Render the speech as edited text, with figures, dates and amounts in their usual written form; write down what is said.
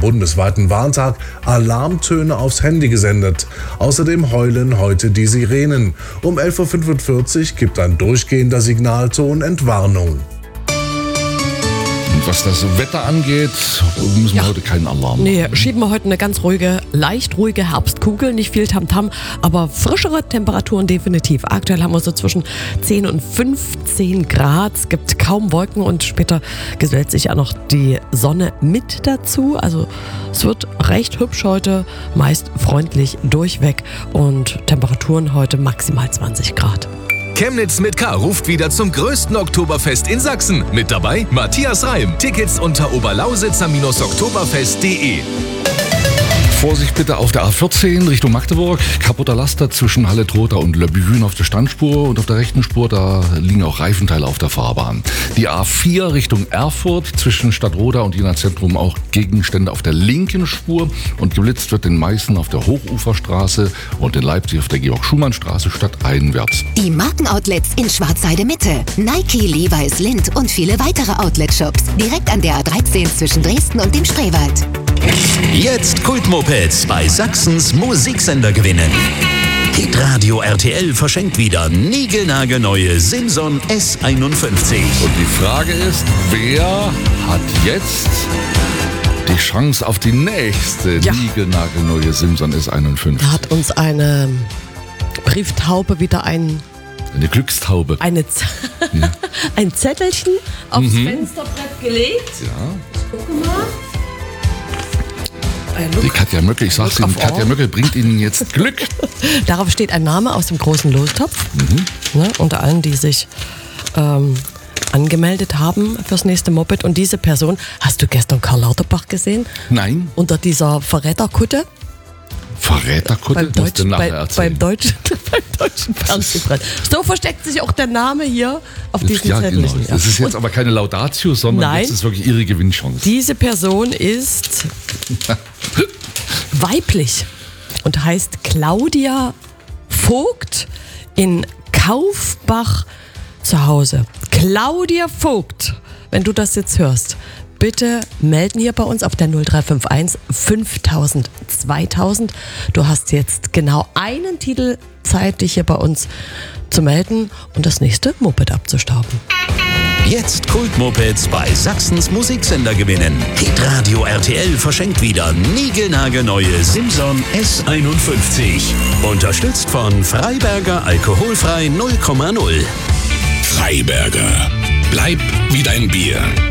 bundesweiten Warntag Alarmtöne aufs Handy gesendet. Außerdem heulen heute die Sirenen. Um 11.45 Uhr gibt ein durchgehender Signalton Entwarnung. Was das Wetter angeht, müssen wir heute keinen Alarm machen. Nee, schieben wir heute eine ganz ruhige, leicht ruhige Herbstkugel, nicht viel Tamtam, aber frischere Temperaturen definitiv. Aktuell haben wir so zwischen 10 und 15 Grad, es gibt kaum Wolken und später gesellt sich ja noch die Sonne mit dazu. Also es wird recht hübsch heute, meist freundlich durchweg und Temperaturen heute maximal 20 Grad. Chemnitz mit K ruft wieder zum größten Oktoberfest in Sachsen. Mit dabei Matthias Reim. Tickets unter oberlausitzer-oktoberfest.de. Vorsicht bitte auf der A14 Richtung Magdeburg. Kaputter Laster zwischen Halle-Trotha und Le Bühn auf der Standspur und auf der rechten Spur, da liegen auch Reifenteile auf der Fahrbahn. Die A4 Richtung Erfurt zwischen Stadtroda und Jena Zentrum auch Gegenstände auf der linken Spur und geblitzt wird in Meißen auf der Hochuferstraße und in Leipzig auf der Georg-Schumann-Straße stadteinwärts. Die Markenoutlets in Schwarzheide Mitte. Nike, Levi's, Lindt und viele weitere Outlet-Shops. Direkt an der A13 zwischen Dresden und dem Spreewald. Jetzt Kultmopeds bei Sachsens Musiksender gewinnen. Hitradio RTL verschenkt wieder niegelnagelneue Simson S51. Und die Frage ist, wer hat jetzt die Chance auf die nächste niegelnagelneue Simson S51? Da hat uns eine Brieftaube wieder eine Glückstaube. ein Zettelchen aufs Fensterbrett gelegt. Ja. Guck mal. Die Katja Möckel, ich sag's Ihnen, Katja Möckel bringt Ihnen jetzt Glück. Darauf steht ein Name aus dem großen Lostopf. Ne, unter allen, die sich angemeldet haben fürs nächste Moped. Und diese Person, hast du gestern Karl Lauterbach gesehen? Nein. Unter dieser Verräterkutte? Verräterkutte? Beim deutschen Fernsehbrett. So versteckt sich auch der Name hier auf diesem Zettelchen. Genau. Das ist jetzt aber keine Laudatio, sondern jetzt ist wirklich Ihre Gewinnchance. Diese Person ist weiblich und heißt Claudia Vogt in Kaufbach zu Hause. Claudia Vogt, wenn du das jetzt hörst, bitte melden hier bei uns auf der 0351 5000 2000. Du hast jetzt genau einen Titel Zeit, dich hier bei uns zu melden und das nächste Moped abzustauben. Jetzt Kultmopeds bei Sachsens Musiksender gewinnen. Hitradio RTL verschenkt wieder niegelnagelneue Simson S51. Unterstützt von Freiberger Alkoholfrei 0,0. Freiberger. Bleib wie dein Bier.